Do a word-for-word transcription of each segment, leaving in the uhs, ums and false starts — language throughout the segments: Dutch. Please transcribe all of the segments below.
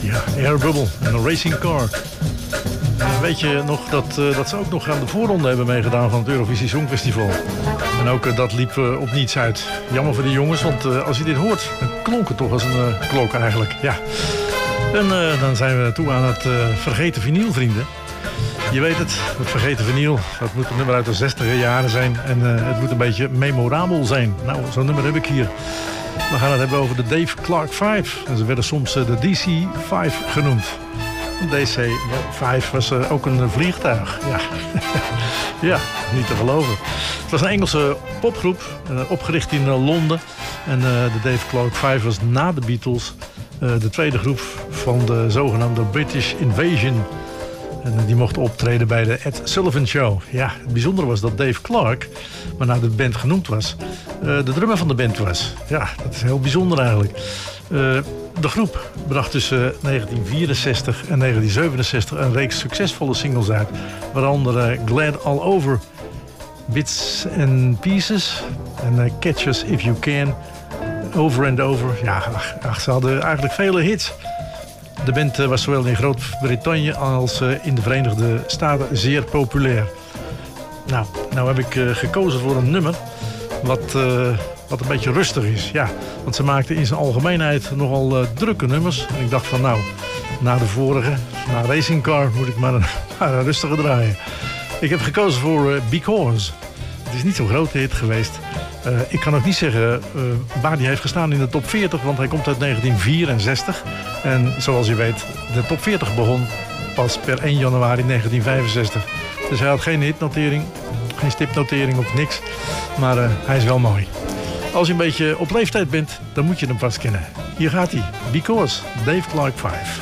Ja, Air Bubble en een racing car. En weet je nog dat, uh, dat ze ook nog aan de voorronde hebben meegedaan van het Eurovisie Songfestival. En ook uh, dat liep uh, op niets uit. Jammer voor de jongens, want uh, als je dit hoort, dan klonk het toch als een uh, klok eigenlijk. Ja. En uh, dan zijn we toe aan het uh, vergeten vinyl, vrienden. Je weet het, het vergeten vinyl, dat moet een nummer uit de zestiger jaren zijn. En uh, het moet een beetje memorabel zijn. Nou, zo'n nummer heb ik hier. We gaan het hebben over de Dave Clark vijf. En ze werden soms uh, de D C vijf genoemd. De D C vijf was uh, ook een vliegtuig. Ja. Ja, niet te geloven. Het was een Engelse popgroep, uh, opgericht in uh, Londen. En uh, de Dave Clark vijf was na de Beatles uh, de tweede groep van de zogenaamde British Invasion. En die mocht optreden bij de Ed Sullivan Show. Ja, het bijzondere was dat Dave Clark, waarna de band genoemd was, uh, de drummer van de band was. Ja, dat is heel bijzonder eigenlijk. Uh, de groep bracht tussen negentien vierenzestig en negentien zevenenzestig een reeks succesvolle singles uit. Waaronder uh, Glad All Over, Bits and Pieces en uh, Catch Us If You Can, Over and Over. Ja, ach, ach, ze hadden eigenlijk vele hits. De band was zowel in Groot-Brittannië als in de Verenigde Staten zeer populair. Nou, nou heb ik uh, gekozen voor een nummer wat, uh, wat een beetje rustig is. Ja, want ze maakten in zijn algemeenheid nogal uh, drukke nummers. En ik dacht van nou, na de vorige, na Racing Car, moet ik maar een, maar een rustige draaien. Ik heb gekozen voor uh, Because. Het is niet zo'n grote hit geweest. Uh, ik kan ook niet zeggen uh, waar die heeft gestaan in de top veertig, want hij komt uit negentien vierenzestig. En zoals je weet, de top veertig begon pas per één januari negentien vijfenzestig. Dus hij had geen hitnotering, geen stipnotering of niks. Maar uh, hij is wel mooi. Als je een beetje op leeftijd bent, dan moet je hem vast kennen. Hier gaat hij. Because, Dave Clark vijf.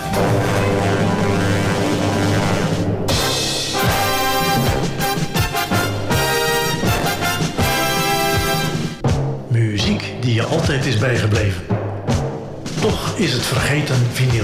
Muziek die je altijd is bijgebleven. Toch is het vergeten vinyl.